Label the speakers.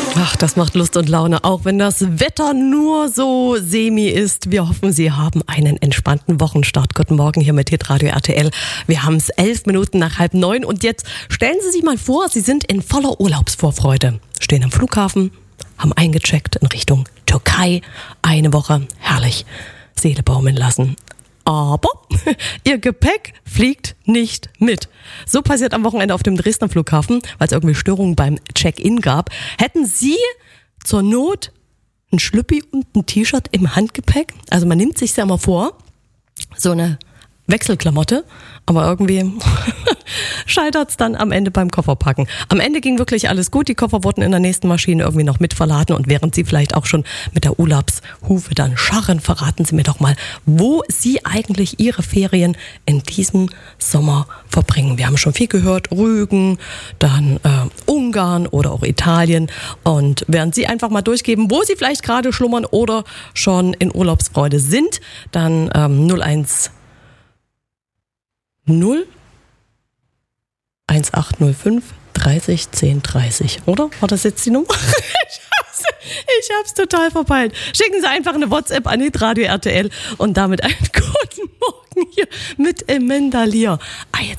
Speaker 1: Ach, das macht Lust und Laune, auch wenn das Wetter nur so semi ist. Wir hoffen, Sie haben einen entspannten Wochenstart. Guten Morgen hier mit Hitradio RTL. Wir haben es 11 Minuten nach 8:30 und jetzt stellen Sie sich mal vor, Sie sind in voller Urlaubsvorfreude, stehen am Flughafen, haben eingecheckt in Richtung Türkei. Eine Woche, herrlich, Seele baumeln lassen. Aber Ihr Gepäck fliegt nicht mit. So passiert am Wochenende auf dem Dresdner Flughafen, weil es irgendwie Störungen beim Check-in gab. Hätten Sie zur Not ein Schlüppi und ein T-Shirt im Handgepäck? Also man nimmt sich ja immer vor, so eine Wechselklamotte, aber irgendwie scheitert's dann am Ende beim Kofferpacken. Am Ende ging wirklich alles gut. Die Koffer wurden in der nächsten Maschine irgendwie noch mit verladen und während Sie vielleicht auch schon mit der Urlaubshufe dann scharren, verraten Sie mir doch mal, wo Sie eigentlich Ihre Ferien in diesem Sommer verbringen. Wir haben schon viel gehört, Rügen, dann Ungarn oder auch Italien, und während Sie einfach mal durchgeben, wo Sie vielleicht gerade schlummern oder schon in Urlaubsfreude sind, dann 1805 30 10 30, oder? War das jetzt die Nummer? Ich hab's total verpeilt. Schicken Sie einfach eine WhatsApp an Hitradio RTL und damit einen guten Morgen hier mit Amanda Lear. Jetzt